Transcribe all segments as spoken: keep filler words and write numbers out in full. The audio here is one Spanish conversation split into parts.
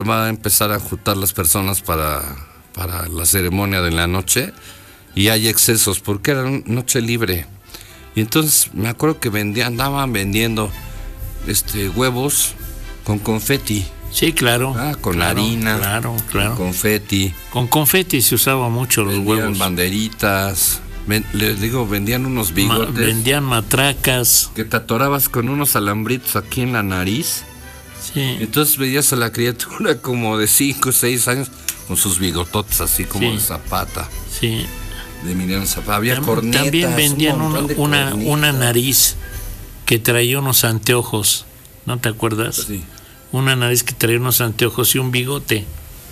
va a empezar a juntar las personas para, para la ceremonia de la noche y hay excesos porque era noche libre. Y entonces me acuerdo que vendían, andaban vendiendo este huevos con confeti. Sí, claro. Ah, con claro, harina. Claro, claro. Con confeti. Con confeti se usaba mucho los vendían huevos. Banderitas. Ven, les digo, vendían unos bigotes. Ma, vendían matracas. Que te atorabas con unos alambritos aquí en la nariz. Sí. Entonces veías a la criatura como de cinco o seis años con sus bigototes así como sí. de zapata. Sí. De Emiliano Zapata. Había Tam, cornetas. También vendían un una, una, una nariz que traía unos anteojos. ¿No te acuerdas? Sí. Una nariz que traía unos anteojos y un bigote.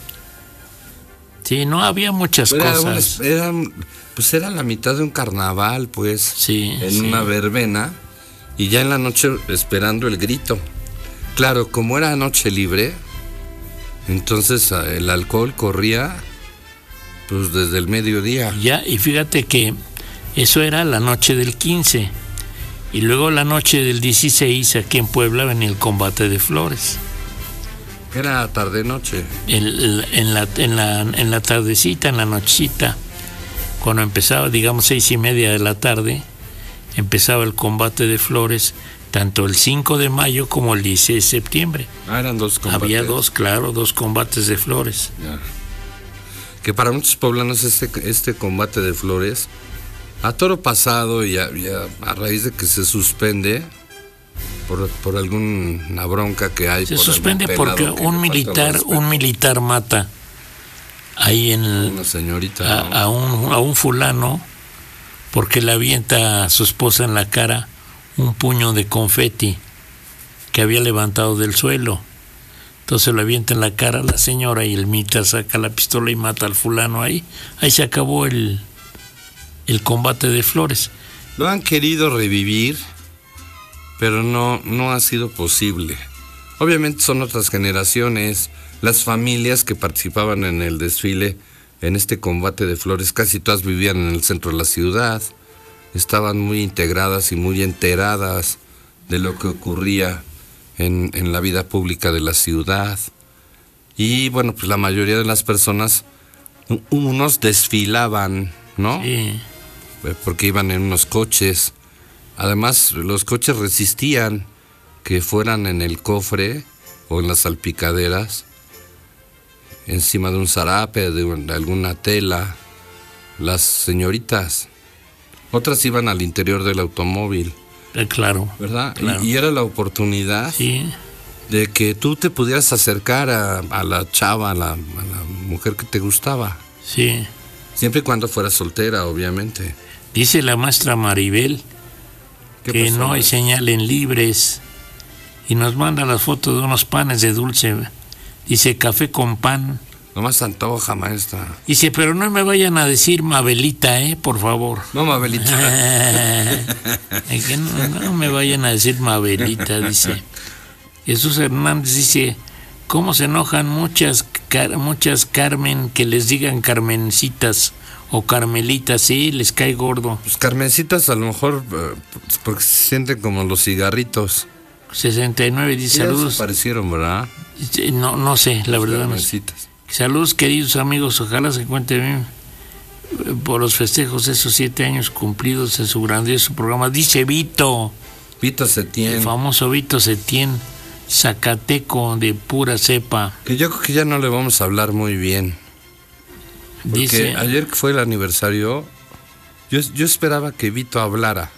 Sí, no había muchas era cosas. Una, era, pues era la mitad de un carnaval, pues. Sí. En sí. una verbena. Y ya en la noche esperando el grito. Claro, como era noche libre, entonces el alcohol corría pues desde el mediodía. Ya, y fíjate que eso era la noche del quince. Y luego la noche del dieciséis aquí en Puebla venía el combate de flores. Era tarde-noche. El, en, la, en, la, en la tardecita, en la nochecita, cuando empezaba, digamos, seis y media de la tarde, empezaba el combate de flores, tanto el cinco de mayo como el dieciséis de septiembre. Ah, eran dos combates. Había dos, claro, dos combates de flores. Ya. Que para muchos poblanos este, este combate de flores, a toro pasado y a, y a, a raíz de que se suspende por, por alguna bronca que hay. Se por suspende porque un militar, un militar mata ahí en el, una señorita, a, ¿no? a, un, a un fulano porque le avienta a su esposa en la cara un puño de confeti que había levantado del suelo. Entonces lo avienta en la cara a la señora y el militar saca la pistola y mata al fulano ahí. Ahí se acabó el, el combate de flores. Lo han querido revivir, pero no, no ha sido posible. Obviamente son otras generaciones. Las familias que participaban en el desfile, en este combate de flores, casi todas vivían en el centro de la ciudad. Estaban muy integradas y muy enteradas de lo que ocurría en, en la vida pública de la ciudad. Y bueno, pues la mayoría de las personas, unos desfilaban, ¿no? Sí. Porque iban en unos coches. Además, los coches resistían que fueran en el cofre o en las salpicaderas, encima de un zarape, de, un, de alguna tela. Las señoritas. Otras iban al interior del automóvil. Eh, claro. ¿Verdad? Claro. Y, y era la oportunidad sí. de que tú te pudieras acercar a, a la chava, a la, a la mujer que te gustaba. Sí. Siempre y cuando fuera soltera, obviamente. Dice la maestra Maribel que pasó, no hay señal en libres y nos manda las fotos de unos panes de dulce. Dice café con pan. Nomás antoja, maestra. Dice, pero no me vayan a decir Mabelita, ¿eh? Por favor. No, Mabelita. que no, no me vayan a decir Mabelita, dice. Jesús Hernández dice, ¿cómo se enojan muchas, car- muchas Carmen que les digan Carmencitas o Carmelitas? Sí, les cae gordo. Pues Carmencitas a lo mejor eh, porque se sienten como los cigarritos. sesenta y nueve dice, saludos. Aparecieron, ¿verdad? No, no sé, la verdad no sé. Saludos, queridos amigos, ojalá se cuente bien por los festejos de esos siete años cumplidos en su grandioso programa. Dice Vito. Vito Setién. El famoso Vito Setién, zacateco de pura cepa. Que yo creo que ya no le vamos a hablar muy bien. Porque dice, ayer que fue el aniversario, yo, yo esperaba que Vito hablara.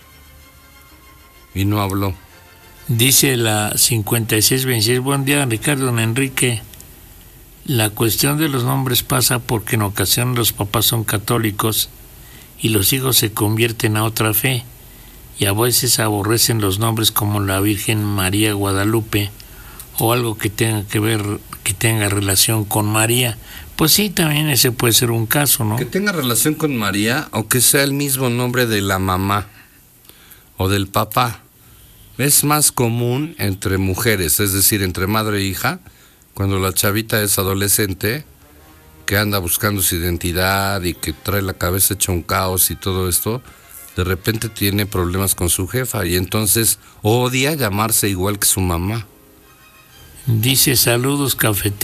Y no habló. Dice la cincuenta y seis veintiséis, buen día, Ricardo, don Enrique. La cuestión de los nombres pasa porque en ocasiones los papás son católicos y los hijos se convierten a otra fe y a veces aborrecen los nombres como la Virgen María Guadalupe o algo que tenga que ver, que tenga relación con María. Pues sí, también ese puede ser un caso, ¿no? Que tenga relación con María o que sea el mismo nombre de la mamá o del papá. Es más común entre mujeres, es decir, entre madre e hija, cuando la chavita es adolescente, que anda buscando su identidad y que trae la cabeza hecha un caos y todo esto, de repente tiene problemas con su jefa y entonces odia llamarse igual que su mamá. Dice, saludos, cafeteros.